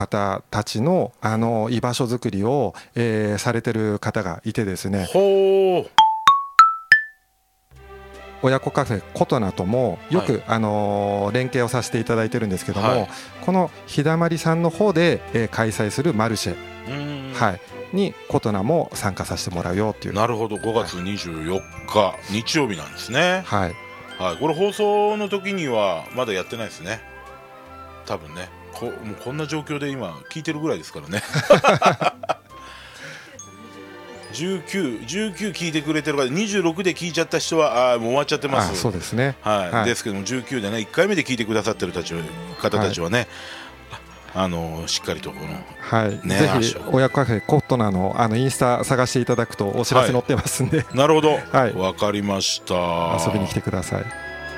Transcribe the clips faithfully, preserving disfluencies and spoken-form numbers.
方たちの、あの居場所づくりを、えーされてる方がいてですね、 ほう。 親子カフェコトナともよく、 はいあの連携をさせていただいてるんですけども、 はいこの日だまりさんの方で、えー開催するマルシェ、 うーん、 はい、にコトナも参加させてもらうよっていう。 なるほど。ごがつにじゅうよっか、日曜日なんですね。 はい、 はい、これ放送の時にはまだやってないですね、多分ね。こもうこんな状況で今聞いてるぐらいですからねじゅうきゅう、じゅうきゅう聞いてくれてる方、にじゅうろくで聞いちゃった人はあーもう終わっちゃってます。 あ、そうですね、 はいはい、 ですけどもじゅうきゅうでね、いっかいめで聞いてくださってるたち方たちはね、あのしっかりとこの、 はい、 ね、 ぜひ足を親子カフェコトナのあのインスタ探していただくとお知らせ載ってますんで、 なるほど、 はいわかりました。 遊びに来てください。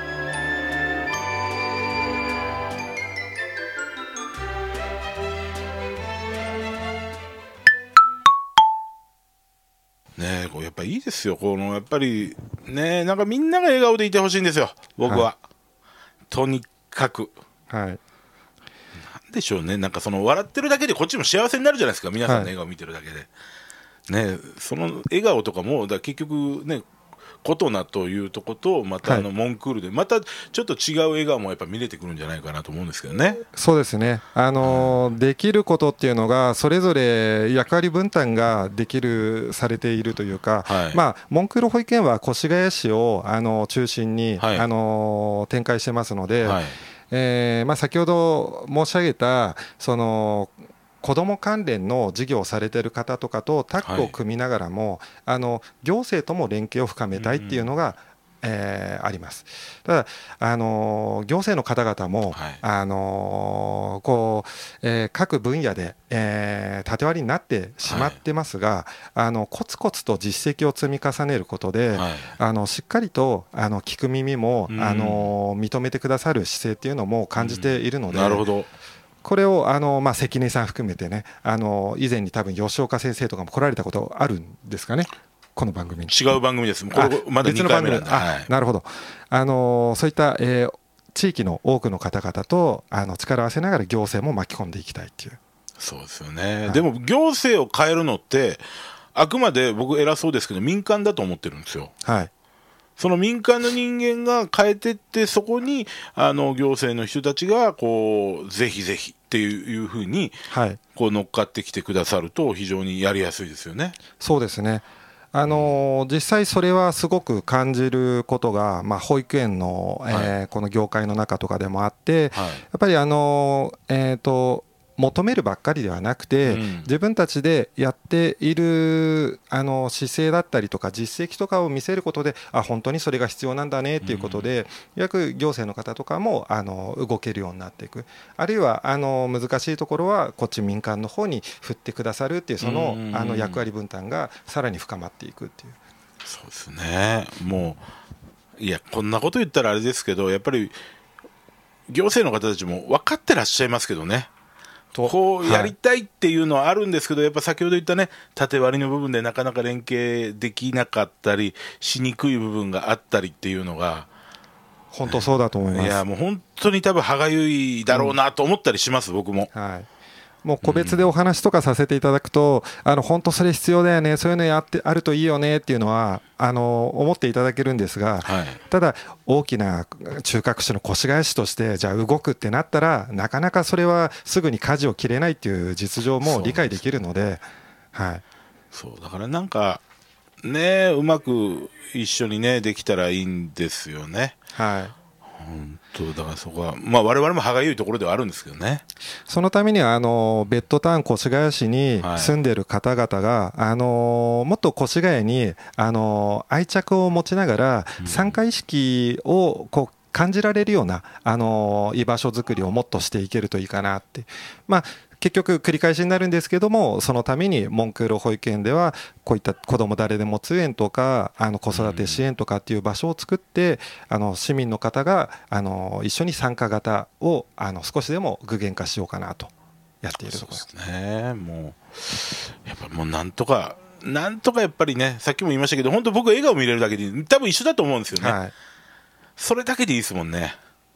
ねえ、こうやっぱいいですよ、このやっぱりね、なんかみんなが笑顔でいてほしいんですよ、僕は、 はとにかく。 はい、 なんでしょうね、なんかその笑ってるだけでこっちも幸せになるじゃないですか、皆さんのはい笑顔見てるだけで、ね、その笑顔とかもだから結局ね、コトナというとことまたあのモンクールでまたちょっと違う笑顔もやっぱ見れてくるんじゃないかなと思うんですけどね。 そうですね、あのーできることっていうのがそれぞれ役割分担ができるされているというか、 はい、 まあ、モンクール保育園は越谷市を、あの中心に、 はい、 あのー展開してますので、 はい、 えーまあ、先ほど申し上げたその子ども関連の事業をされている方とかとタッグを組みながらも、あの行政とも連携を深めたいっていうのが、えーあります。ただ、あのー行政の方々も、 はい、 あのーこうえー各分野で、えー縦割りになってしまってますが、あのコツコツと実績を積み重ねることで、 はい、 あのしっかりとあの聞く耳も、 うんあの認めてくださる姿勢っていうのも感じているので、 なるほど、 これをあの、まあ、関根さん含めてね、あの以前に多分吉岡先生とかも来られたことあるんですかね、この番組に。 違う番組です、これまだに別の番組、 かいめなんで、 あ、 はい、 なるほど、あのそういった、えー地域の多くの方々とあの力を合わせながら行政も巻き込んでいきたいっていう。 そうですよね、 はい、 でも行政を変えるのってあくまで僕偉そうですけど民間だと思ってるんですよ。 はい、 その民間の人間が変えてって、そこにあの行政の人たちがこうぜひぜひっていうふうにはい、 こう乗っかってきてくださると非常にやりやすいですよね。 そうですね、あのー実際それはすごく感じることが、まあ、保育園の、えーはいこの業界の中とかでもあって、 はいやっぱり、あのーえーと求めるばっかりではなくて、 うん自分たちでやっているあの姿勢だったりとか実績とかを見せることで、あ、本当にそれが必要なんだねっていうことで、約行政の方とかもあの動けるようになっていく、あるいはあの難しいところはこっち民間の方に振ってくださるっていうそのうんあの役割分担がさらに深まっていくっていう。 そうですね、もういやこんなこと言ったらあれですけど、やっぱり行政の方たちも分かってらっしゃいますけどね、こうやりたいっていうのはあるんですけど、やっぱ先ほど言ったね、縦割りの部分でなかなか連携できなかったりしにくい部分があったりっていうのが、 本当そうだと思います。 いやもう本当に多分歯がゆいだろうなと思ったりします、僕も。 はい、もう個別でお話とかさせていただくと、あの本当それ必要だよね、そういうのやってあるといいよねっていうのはあの思っていただけるんですが、 はい、 ただ大きな中核市の越谷市としてじゃあ動くってなったらなかなかそれはすぐに舵を切れないっていう実情も理解できるので、はい、 そうだからなんかね、うまく一緒にねできたらいいんですよね。 はい、 本当だからそこはまあ我々も歯がゆいところではあるんですけどね。 そのためにはあのベッドタウン越谷市に住んでいる方々が、はい、あのもっと越谷にあの愛着を持ちながら参加意識をこう感じられるようなあの居場所づくりをもっとしていけるといいかなって、まあ結局繰り返しになるんですけども、そのためにモンクール保育園ではこういった子ども誰でも通園とかあの子育て支援とかっていう場所を作って、あの市民の方があの一緒に参加型をあの少しでも具現化しようかなとやっているところです。 そうですね、もうやっぱもうなんとかなんとかやっぱりね、さっきも言いましたけど本当僕笑顔見れるだけで多分一緒だと思うんですよね、はい、それだけでいいですもんね。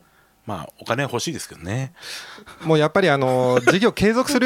まあお金欲しいですけどね。 もうやっぱりあの事業継続する